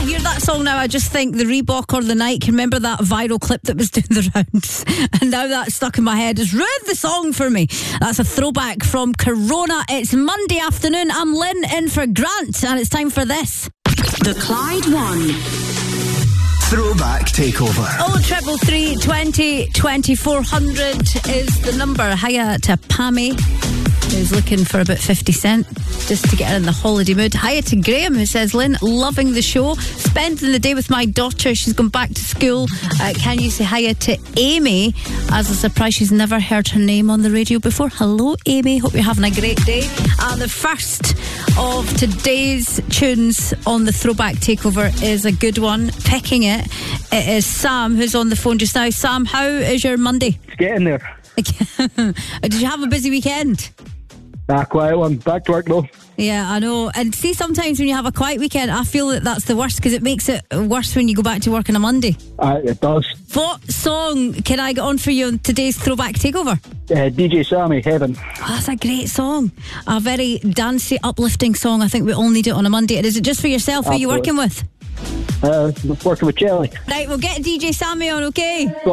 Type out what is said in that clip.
hear that song now, I just think the Reebok or the Nike. Remember that viral clip that was doing the rounds? And now that's stuck in my head. It's ruined the song for me. That's a throwback from Corona. It's Monday afternoon. I'm Lynn in for Grant, and it's time for this. The Clyde One Throwback Takeover. 0333 20 2400 is the number. Hiya to Pammy, who's looking for about 50 cent just to get her in the holiday mood. Hiya to Graham, who says, Lynn, loving the show, spending the day with my daughter, she's gone back to school. Can you say hiya to Amy? As a surprise, she's never heard her name on the radio before. Hello Amy, hope you're having a great day. The first of today's tunes on the Throwback Takeover is a good one. Picking it is Sam, who's on the phone just now. Sam, how is your Monday? It's getting there. Did you have a busy weekend? Quiet one. Back to work though. Yeah, I know. And see, sometimes when you have a quiet weekend, I feel that that's the worst, because it makes it worse when you go back to work on a Monday. It does. What song can I get on for you on today's Throwback Takeover? DJ Sammy, Heaven. Oh, that's a great song. A very dancey, uplifting song. I think we all need it on a Monday. And is it just for yourself? Who are you working with? Working with Jelly. Right, we'll get DJ Sammy on, okay?